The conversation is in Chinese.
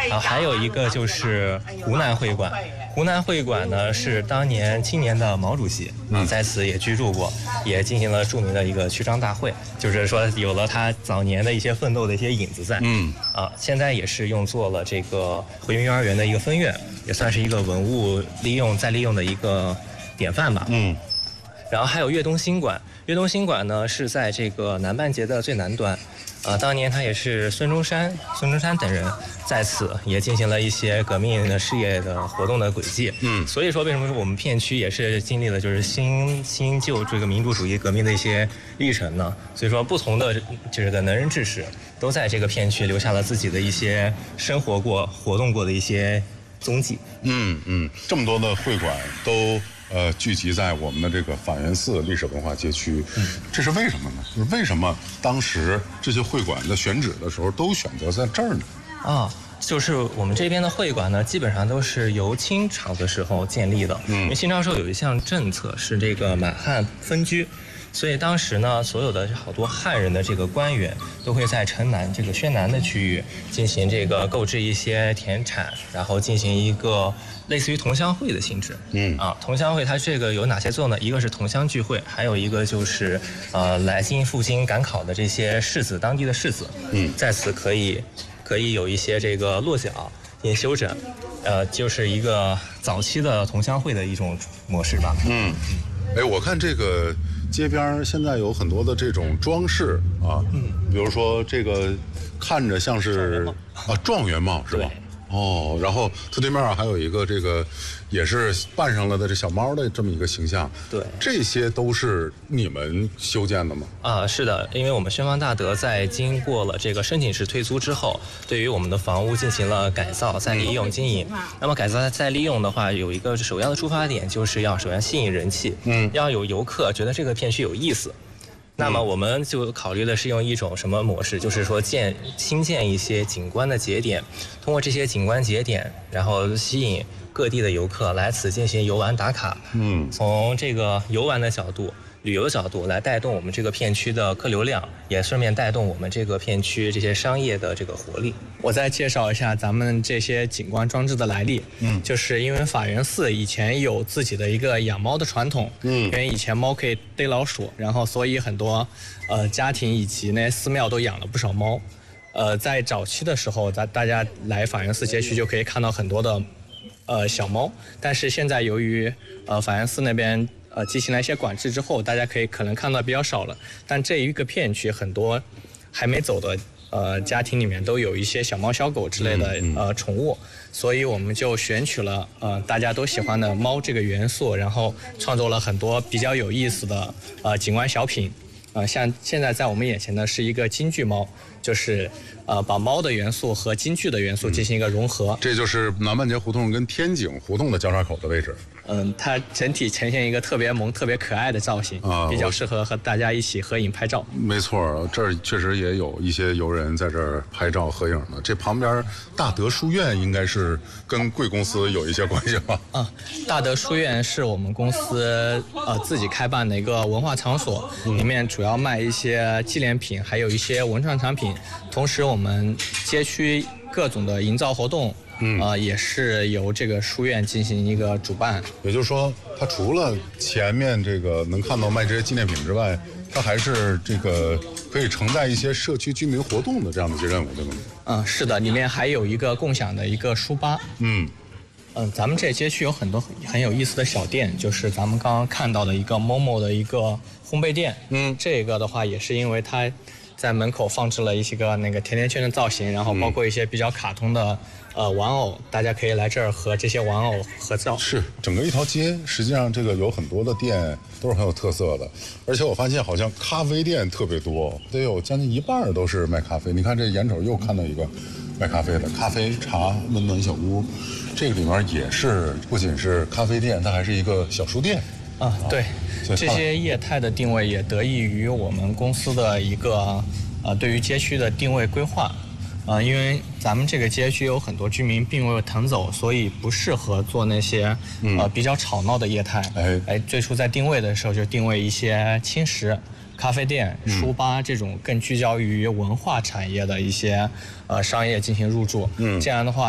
还有一个就是湖南会馆。湖南会馆呢是当年青年的毛主席在此也居住过，也进行了著名的一个序章大会，就是说有了他早年的一些奋斗的一些影子在。现在也是用作了这个回民幼儿园的一个分院，也算是一个文物再利用的一个典范吧。然后还有粤东新馆，粤东新馆呢是在这个南半截的最南端。当年他也是孙中山等人在此也进行了一些革命的事业的活动的轨迹。所以说为什么说我们片区也是经历了就是新旧这个民主主义革命的一些历程呢？所以说不同的这个能人志士都在这个片区留下了自己的一些生活过、活动过的一些踪迹。 这么多的会馆都聚集在我们的这个法源寺历史文化街区，这是为什么呢？就是为什么当时这些会馆在选址的时候都选择在这儿呢？ 就是我们这边的会馆呢，基本上都是由清朝的时候建立的。因为清朝时候有一项政策是这个满汉分居。所以当时呢，所有的好多汉人的这个官员都会在城南这个宣南的区域进行这个购置一些田产，然后进行一个类似于同乡会的性质。同乡会它这个有哪些作用呢？一个是同乡聚会，还有一个就是来京赴京赶考的这些士子，当地的士子，在此可以有一些这个落脚进行休整，就是一个早期的同乡会的一种模式吧。 我看这个街边现在有很多的这种装饰比如说这个看着像是状元帽是吧？然后它对面还有一个这个也是扮上了的这小猫的这么一个形象。 对， 这些都是你们修建的吗？ 是的，因为我们宣芳大德在经过了这个申请式退租之后，对于我们的房屋进行了改造、再利用、经营。那么改造再利用的话，有一个首要的出发点就是要首先吸引人气，要有游客觉得这个片区有意思。那么我们就考虑的是用一种什么模式，就是说新建一些景观的节点，通过这些景观节点，然后吸引各地的游客来此进行游玩打卡。从这个游玩的角度、旅游角度来带动我们这个片区的客流量，也顺便带动我们这个片区这些商业的这个活力。我再介绍一下咱们这些景观装置的来历。就是因为法源寺以前有自己的一个养猫的传统。因为以前猫可以逮老鼠，然后所以很多家庭以及那些寺庙都养了不少猫。在早期的时候，大家来法源寺街区就可以看到很多的小猫，但是现在由于法源寺那边进行了一些管制之后，大家可能看到比较少了。但这一个片区很多还没走的家庭里面都有一些小猫小狗之类的宠物，所以我们就选取了大家都喜欢的猫这个元素，然后创作了很多比较有意思的景观小品。像现在在我们眼前的是一个京剧猫，就是把猫的元素和京剧的元素进行一个融合。 这就是南半截胡同跟天井胡同的交叉口的位置。 它整体呈现一个特别萌、特别可爱的造型，比较适合和大家一起合影拍照。 没错，这儿确实也有一些游人在这儿拍照合影的。这旁边大德书院应该是跟贵公司有一些关系吧？ 大德书院是我们公司自己开办的一个文化场所，里面主要卖一些纪念品，还有一些文创产品。同时，我们街区各种的营造活动。也是由这个书院进行一个主办。 也就是说，它除了前面这个能看到卖这些纪念品之外，它还是这个可以承载一些社区居民活动的这样的一些任务，对吗？ 是的，里面还有一个共享的一个书吧。咱们这街区有很多很有意思的小店，就是咱们刚刚看到的一个某的一个烘焙店。这个的话也是因为它在门口放置了一些个那个甜甜圈的造型，然后包括一些比较卡通的玩偶，大家可以来这儿和这些玩偶合照。 是，整个一条街实际上这个有很多的店都是很有特色的，而且我发现好像咖啡店特别多，得有将近一半都是卖咖啡。你看这眼瞅又看到一个卖咖啡的，咖啡茶温暖小屋，这个里面也是不仅是咖啡店，它还是一个小书店。 对，这些业态的定位也得益于我们公司的一个对于街区的定位规划。因为咱们这个街区有很多居民并未腾走，所以不适合做那些比较吵闹的业态。最初在定位的时候就定位一些轻食、咖啡店、书吧这种更聚焦于文化产业的一些商业进行入驻。这样的话